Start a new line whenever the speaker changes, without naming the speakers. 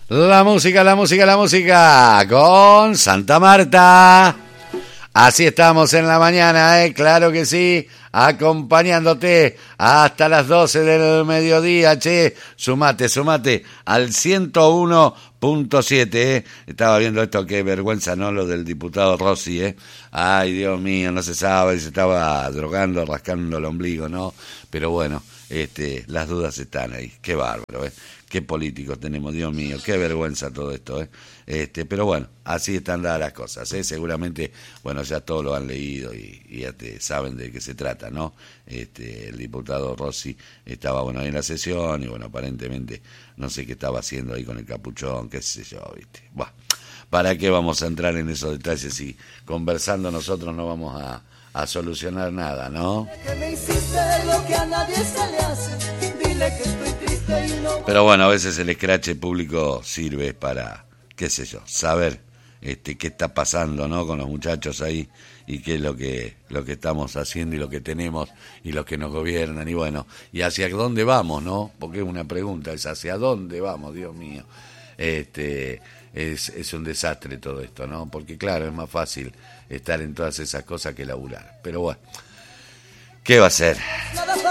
La música, la música, la música con Santa Marta. Así estamos en la mañana, claro que sí, acompañándote hasta las 12 del mediodía, che, sumate al 101.7, Estaba viendo esto, qué vergüenza, ¿no? Lo del diputado Rossi, Ay, Dios mío, no se sabe, se estaba drogando, rascando el ombligo, ¿no? Pero bueno, las dudas están ahí, qué bárbaro, Qué políticos tenemos, Dios mío, qué vergüenza todo esto, pero bueno, así están dadas las cosas, seguramente, bueno, ya todos lo han leído y ya saben de qué se trata, ¿no? El diputado Rossi estaba, bueno, ahí en la sesión y, bueno, aparentemente, no sé qué estaba haciendo ahí con el capuchón, qué sé yo, ¿viste? Buah, ¿para qué vamos a entrar en esos detalles si conversando nosotros no vamos a solucionar nada, ¿no? Pero bueno, a veces el escrache público sirve para, qué sé yo, saber qué está pasando, ¿no? Con los muchachos ahí y qué es lo que estamos haciendo y lo que tenemos y los que nos gobiernan y bueno, y hacia dónde vamos, ¿no? Porque es una pregunta, es hacia dónde vamos, Dios mío. Es un desastre todo esto, ¿no? Porque claro, es más fácil estar en todas esas cosas que laburar. Pero bueno, ¿qué va a ser?